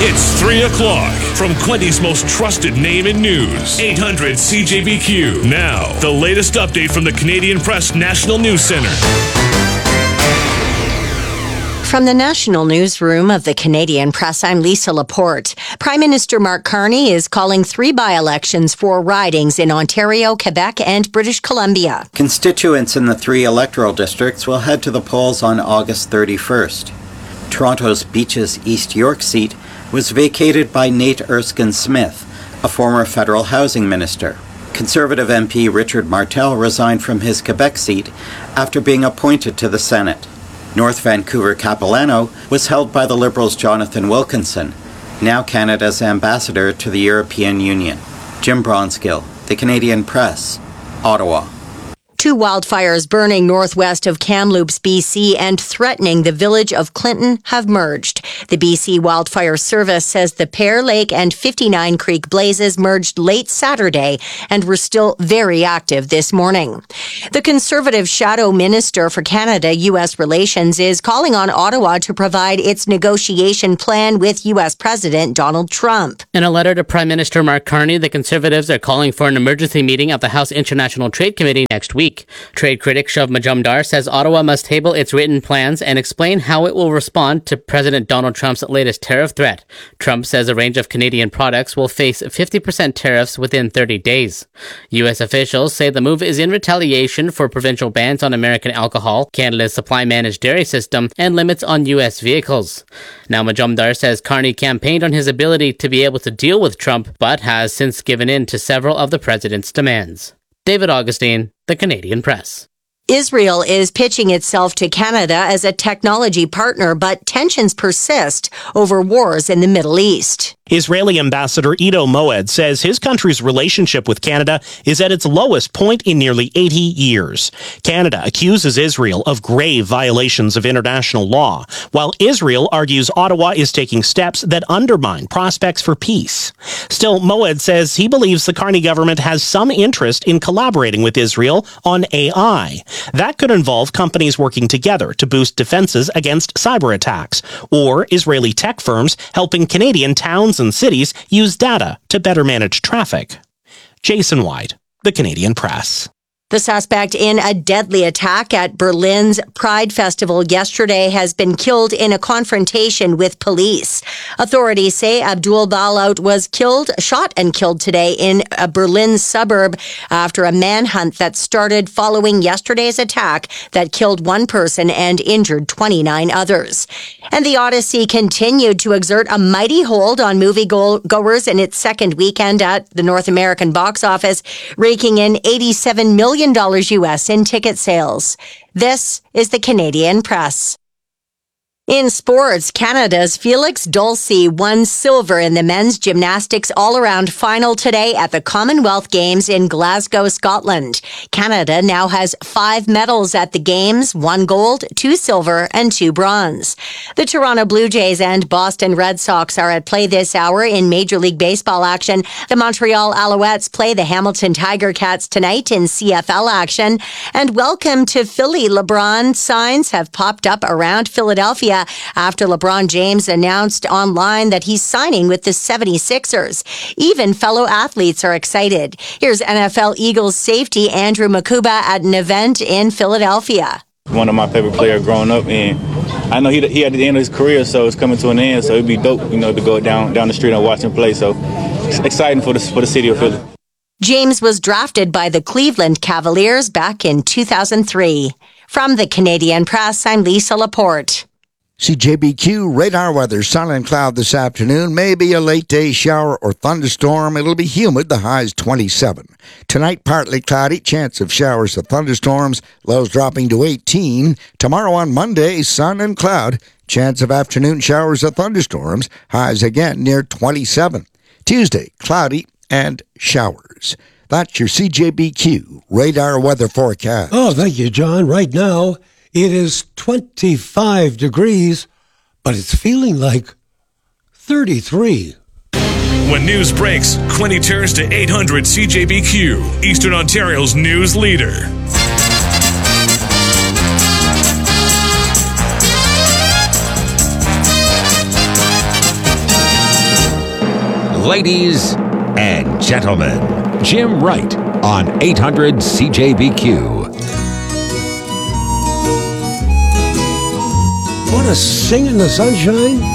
It's 3 o'clock from Quinty's most trusted name in news, 800 CJBQ. Now, the latest update from the Canadian Press National News Center. From the National Newsroom of the Canadian Press, I'm Lisa Laporte. Prime Minister Mark Carney is calling 3 by-elections for ridings in Ontario, Quebec, and British Columbia. Constituents in the 3 electoral districts will head to the polls on August 31st. Toronto's Beaches East York seat was vacated by Nate Erskine-Smith, a former federal housing minister. Conservative MP Richard Martel resigned from his Quebec seat after being appointed to the Senate. North Vancouver Capilano was held by the Liberals' Jonathan Wilkinson, now Canada's ambassador to the European Union. Jim Bronskill, The Canadian Press, Ottawa. 2 wildfires burning northwest of Kamloops, BC, and threatening the village of Clinton have merged. The BC Wildfire Service says the Pear Lake and 59 Creek blazes merged late Saturday and were still very active this morning. The Conservative Shadow Minister for Canada-U.S. Relations is calling on Ottawa to provide its negotiation plan with U.S. President Donald Trump. In a letter to Prime Minister Mark Carney, the Conservatives are calling for an emergency meeting of the House International Trade Committee next week. Trade critic Shav Majumdar says Ottawa must table its written plans and explain how it will respond to President Donald Trump's latest tariff threat. Trump says a range of Canadian products will face 50% tariffs within 30 days. U.S. officials say the move is in retaliation for provincial bans on American alcohol, Canada's supply-managed dairy system, and limits on U.S. vehicles. Now Majumdar says Carney campaigned on his ability to be able to deal with Trump, but has since given in to several of the president's demands. David Augustine, The Canadian Press. Israel is pitching itself to Canada as a technology partner, but tensions persist over wars in the Middle East. Israeli Ambassador Ido Moed says his country's relationship with Canada is at its lowest point in nearly 80 years. Canada accuses Israel of grave violations of international law, while Israel argues Ottawa is taking steps that undermine prospects for peace. Still, Moed says he believes the Carney government has some interest in collaborating with Israel on AI. That could involve companies working together to boost defenses against cyber attacks, or Israeli tech firms helping Canadian towns and cities use data to better manage traffic. Jason White, The Canadian Press. The suspect in a deadly attack at Berlin's Pride Festival yesterday has been killed in a confrontation with police. Authorities say Abdul Balaut was shot and killed today in a Berlin suburb after a manhunt that started following yesterday's attack that killed 1 person and injured 29 others. And the Odyssey continued to exert a mighty hold on moviegoers in its second weekend at the North American box office, raking in $87 million US in ticket sales. This is the Canadian Press. In sports, Canada's Felix Dulcie won silver in the men's gymnastics all-around final today at the Commonwealth Games in Glasgow, Scotland. Canada now has 5 medals at the Games, 1 gold, 2 silver, and 2 bronze. The Toronto Blue Jays and Boston Red Sox are at play this hour in Major League Baseball action. The Montreal Alouettes play the Hamilton Tiger Cats tonight in CFL action. And welcome to Philly. LeBron signs have popped up around Philadelphia after LeBron James announced online that he's signing with the 76ers. Even fellow athletes are excited. Here's NFL Eagles safety Andrew Makuba at an event in Philadelphia. One of my favorite players growing up, and I know he at the end of his career, so it's coming to an end, so it'd be dope, to go down the street and watch him play. So it's exciting for the city of Philly. James was drafted by the Cleveland Cavaliers back in 2003. From the Canadian Press, I'm Lisa Laporte. CJBQ radar weather, sun and cloud this afternoon. Maybe a late day shower or thunderstorm. It'll be humid. The high is 27. Tonight, partly cloudy. Chance of showers or thunderstorms. Lows dropping to 18. Tomorrow on Monday, sun and cloud. Chance of afternoon showers or thunderstorms. Highs again near 27. Tuesday, cloudy and showers. That's your CJBQ radar weather forecast. Oh, thank you, John. Right now, it is 25 degrees, but it's feeling like 33. When news breaks, Quinty turns to 800 CJBQ, Eastern Ontario's news leader. Ladies and gentlemen, Jim Wright on 800 CJBQ. Want to sing in the sunshine?